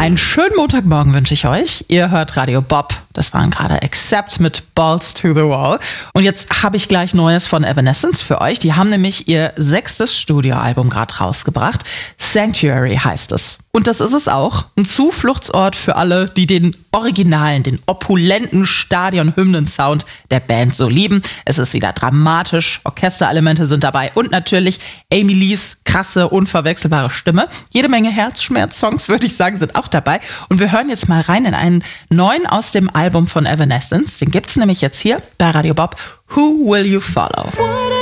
Einen schönen Montagmorgen wünsche ich euch. Ihr hört Radio Bob. Das waren gerade Accept mit Balls to the Wall. Und jetzt habe ich gleich Neues von Evanescence für euch. Die haben nämlich ihr 6. Studioalbum gerade rausgebracht. Sanctuary heißt es. Und das ist es auch. Ein Zufluchtsort für alle, die den originalen, den opulenten Stadion-Hymnen-Sound der Band so lieben. Es ist wieder dramatisch, Orchesterelemente sind dabei und natürlich Amy Lees krasse, unverwechselbare Stimme. Jede Menge Herzschmerz-Songs, würde ich sagen, sind auch dabei. Und wir hören jetzt mal rein in einen neuen aus dem Album von Evanescence. Den gibt's nämlich jetzt hier bei Radio Bob. Who Will You Follow?